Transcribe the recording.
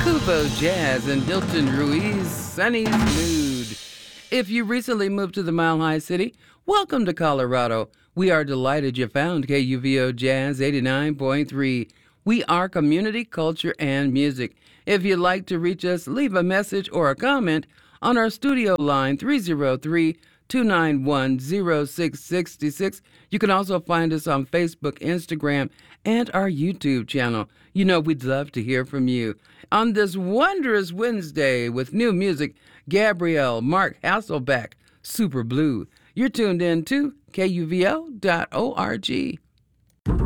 Kubo Jazz and Dilton Ruiz, Sunny's Mood. If you recently moved to the Mile High City, welcome to Colorado. We are delighted you found KUVO Jazz 89.3. We are community, culture, and music. If you'd like to reach us, leave a message or a comment on our studio line 303-291-0666. You can also find us on Facebook, Instagram, and our YouTube channel. You know we'd love to hear from you. On this wondrous Wednesday with new music, Gabrielle Mark Hasselbeck, Super Blue. You're tuned in to KUVO.org.